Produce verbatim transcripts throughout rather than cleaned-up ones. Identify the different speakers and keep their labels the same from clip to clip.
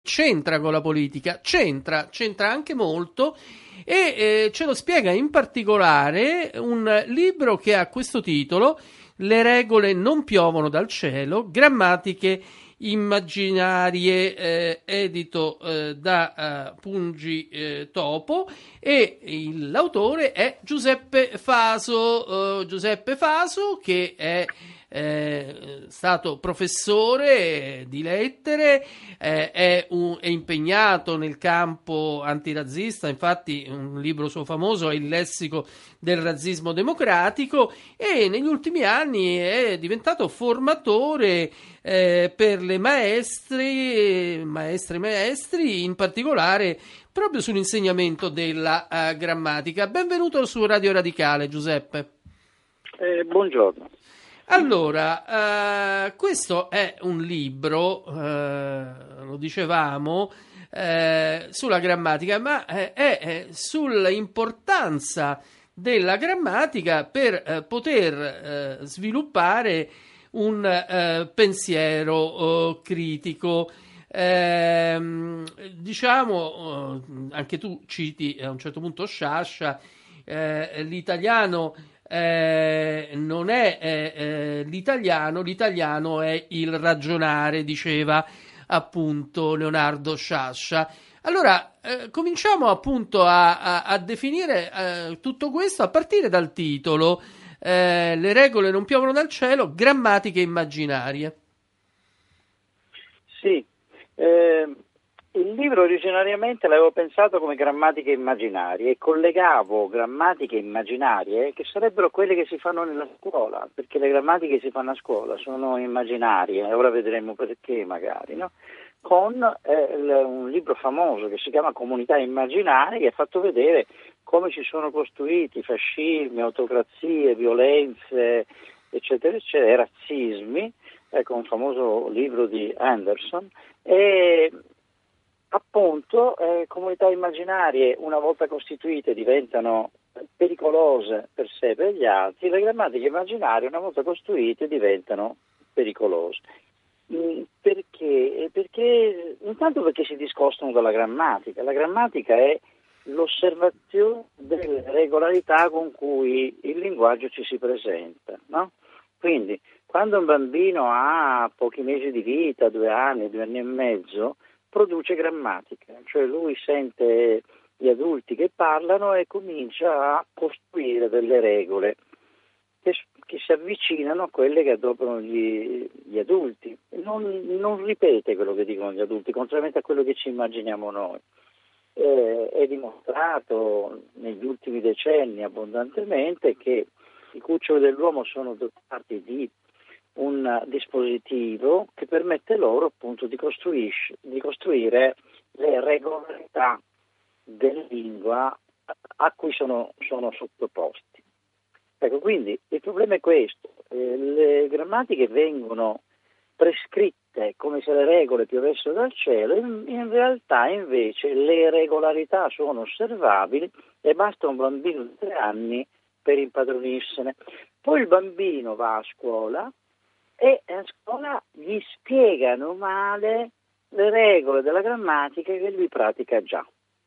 Speaker 1: c'entra con la politica, c'entra, c'entra anche molto e eh, ce lo spiega in particolare un libro che ha questo titolo: Le regole non piovono dal cielo, grammatiche immaginarie, eh, edito eh, da uh, Pungi eh, Topo, e il, l'autore è Giuseppe Faso, uh, Giuseppe Faso che è eh, stato professore di lettere, eh, è, un, è impegnato nel campo antirazzista, infatti un libro suo famoso è Il lessico del razzismo democratico, e negli ultimi anni è diventato formatore eh, per le maestre, maestre e maestri, in particolare proprio sull'insegnamento della uh, grammatica. Benvenuto su Radio Radicale, Giuseppe.
Speaker 2: Eh, buongiorno.
Speaker 1: Allora, uh, questo è un libro, uh, lo dicevamo, uh, sulla grammatica, ma è, è sull'importanza della grammatica per uh, poter uh, sviluppare un uh, pensiero uh, critico. Eh, diciamo, uh, anche tu citi a un certo punto Sciascia, eh, l'italiano eh, non è eh, eh, l'italiano, l'italiano è il ragionare, diceva appunto Leonardo Sciascia. Allora, eh, cominciamo appunto a, a, a definire eh, tutto questo a partire dal titolo, eh, Le regole non piovono dal cielo, grammatiche immaginarie.
Speaker 2: Sì, eh, il libro originariamente l'avevo pensato come grammatiche immaginarie e collegavo grammatiche immaginarie, che sarebbero quelle che si fanno nella scuola, perché le grammatiche che si fanno a scuola sono immaginarie, ora vedremo perché magari, no? Con eh, un libro famoso che si chiama Comunità immaginarie, che ha fatto vedere come si sono costruiti fascismi, autocrazie, violenze, eccetera, eccetera, razzismi, ecco un famoso libro di Anderson, e appunto eh, comunità immaginarie una volta costituite diventano pericolose per sé e per gli altri, le grammatiche immaginarie una volta costruite diventano pericolose. Mm, perché? Perché intanto perché si discostano dalla grammatica. La grammatica è l'osservazione delle regolarità con cui il linguaggio ci si presenta, no? Quindi quando un bambino ha pochi mesi di vita, due anni, due anni e mezzo, produce grammatica, cioè lui sente gli adulti che parlano e comincia a costruire delle regole che, che si avvicinano a quelle che adoperano gli, gli adulti. Non, non ripete quello che dicono gli adulti, contrariamente a quello che ci immaginiamo noi. Eh, è dimostrato negli ultimi decenni abbondantemente che i cuccioli dell'uomo sono dotati di un dispositivo che permette loro appunto di, di costruire le regolarità della lingua a cui sono, sono sottoposti. Ecco, quindi il problema è questo: eh, le grammatiche vengono prescritte come se le regole piovessero dal cielo, in, in realtà invece le regolarità sono osservabili e basta un bambino di tre anni per impadronirsene. Poi il bambino va a scuola e a scuola gli spiegano male le regole della grammatica che lui pratica già.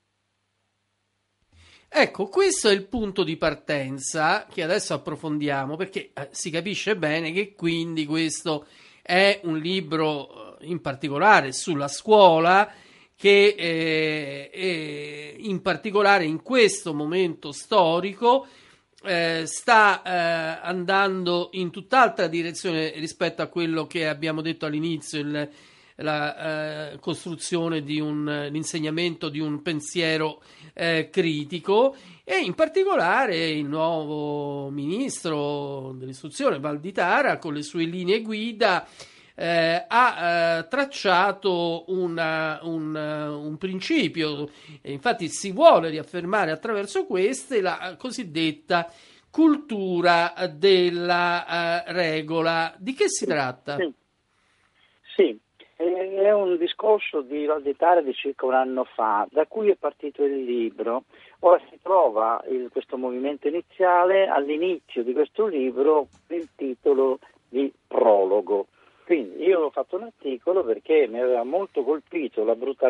Speaker 1: Ecco, questo è il punto di partenza che adesso approfondiamo, perché eh, si capisce bene che quindi questo è un libro eh, in particolare sulla scuola, che eh, eh, in particolare in questo momento storico Eh, sta eh, andando in tutt'altra direzione rispetto a quello che abbiamo detto all'inizio, il, la eh, costruzione di un l'insegnamento di un pensiero eh, critico, e in particolare il nuovo ministro dell'istruzione Valditara, con le sue linee guida, Eh, ha eh, tracciato una, un, un principio, e infatti si vuole riaffermare attraverso queste la cosiddetta cultura della uh, regola. Di che si tratta?
Speaker 2: Sì, sì. È un discorso di Valditara di circa un anno fa, da cui è partito il libro. Ora si trova il, questo movimento iniziale all'inizio di questo libro, il titolo di Prologo. Quindi io ho fatto un articolo perché mi aveva molto colpito la brutalità